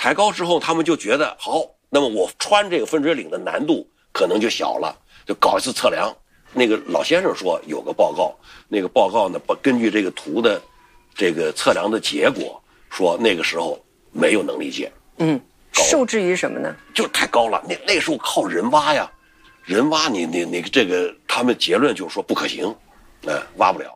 抬高之后，他们就觉得好，那么我穿这个分水岭的难度可能就小了，就搞一次测量。那个老先生说有个报告，那个报告呢，根据这个图的这个测量的结果，说那个时候没有能力建。 受制于什么呢？ 就太高了，那时候靠人挖呀，人挖你这个，他们结论就是说不可行，挖不了。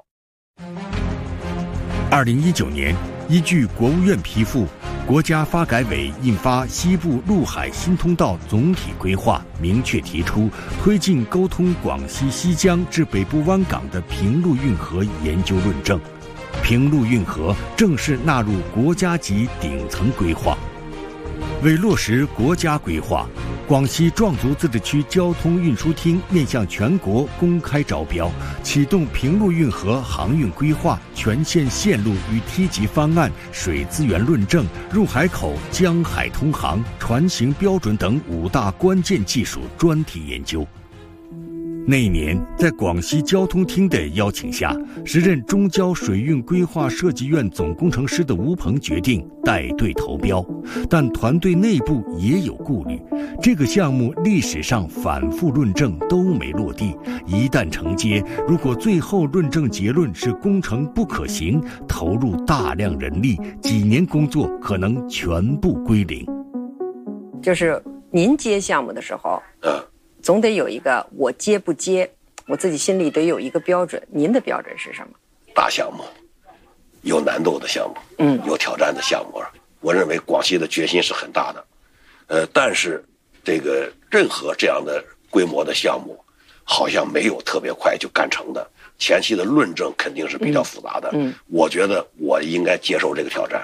2019年，依据国务院批复，国家发改委印发《西部陆海新通道总体规划》，明确提出推进沟通广西西江至北部湾港的平陆运河研究论证，平陆运河正式纳入国家级顶层规划。为落实国家规划，广西壮族自治区交通运输厅面向全国公开招标，启动平陆运河航运规划、全线线路与梯级方案、水资源论证、入海口、江海通航、船型标准等5大关键技术专题研究。那一年，在广西交通厅的邀请下，时任中交水运规划设计院总工程师的吴鹏决定带队投标，但团队内部也有顾虑。这个项目历史上反复论证都没落地，一旦承接，如果最后论证结论是工程不可行，投入大量人力，几年工作可能全部归零。 就是您接项目的时候，总得有一个我接不接，我自己心里得有一个标准。您的标准是什么？ 大项目，有难度的项目，有挑战的项目，我认为广西的决心是很大的。但是这个任何这样的规模的项目，好像没有特别快就干成的，前期的论证肯定是比较复杂的。我觉得我应该接受这个挑战。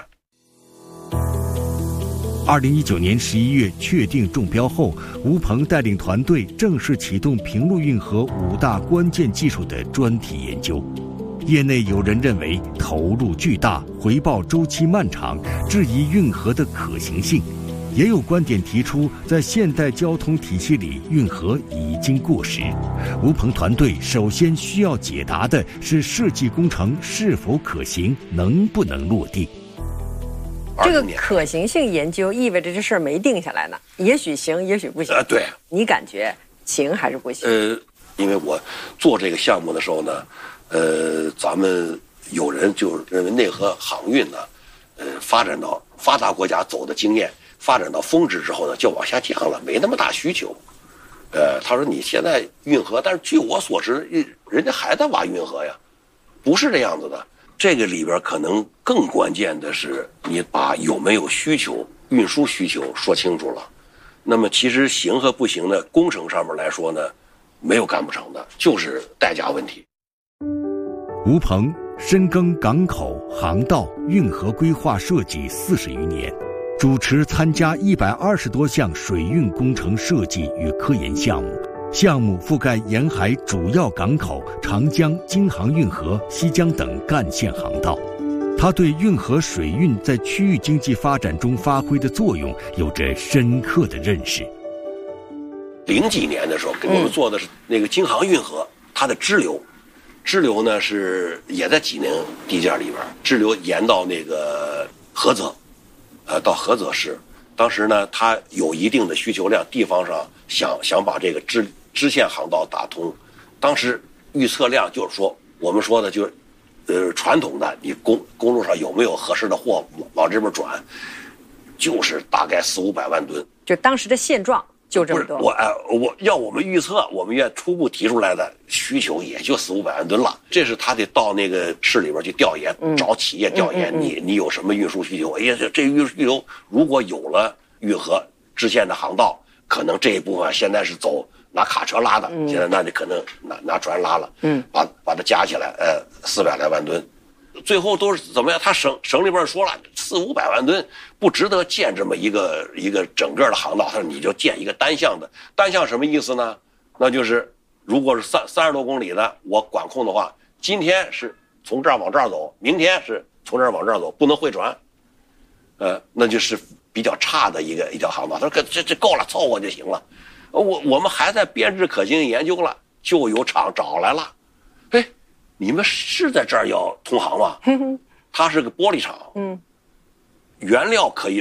2019年11月确定中标后，吴鹏带领团队正式启动平陆运河5大关键技术的专题研究。业内有人认为投入巨大，回报周期漫长，质疑运河的可行性；也有观点提出，在现代交通体系里，运河已经过时。吴鹏团队首先需要解答的是设计工程是否可行，能不能落地。 这个可行性研究意味着这事儿没定下来呢，也许行，也许不行。 对， 你感觉行还是不行？ 因为我做这个项目的时候呢，咱们有人就认为内河航运呢，发展到发达国家走的经验，发展到峰值之后呢，就往下降了，没那么大需求。他说你现在运河，但是据我所知，人家还在挖运河呀，不是这样子的。这个里边可能更关键的是，你把有没有需求、运输需求说清楚了。那么其实行和不行的工程上面来说呢，没有干不成的，就是代价问题。 吴鹏深耕港口、航道、运河规划设计40余年，主持参加120多项水运工程设计与科研项目。项目覆盖沿海主要港口、长江、京杭运河、西江等干线航道。他对运河水运在区域经济发展中发挥的作用有着深刻的认识。 00几年的时候，我们做的是那个京杭运河，它的支流呢是也在济宁地界里边，支流沿到那个菏泽，到菏泽市。当时呢，它有一定的需求量，地方上想把这个支线航道打通。当时预测量就是说，我们说的就是，传统的你公路上有没有合适的货往这边转，就是大概400-500万吨。 就当时的现状就这么多。 我们预测，我们院初步提出来的需求也就400-500万吨了。这是他得到那个市里边去调研，找企业调研，你有什么运输需求？哎呀，这运输需求如果有了运河支线的航道，可能这一部分现在是拿卡车拉的，现在那你可能拿船拉了，把它加起来，400来万吨。最后都是怎么样？他省里边说了，400-500万吨不值得建这么一个整个的航道，他说你就建一个单向的。单向什么意思呢？那就是如果是30多公里的我管控的话，今天是从这儿往这儿走，明天是从这儿往这儿走，不能汇转。那就是比较差的一条航道。他说这够了，凑合就行了。我们还在编制可行性研究了，就有厂找来了。你们是在这儿要通航吗？它是个玻璃厂，原料可以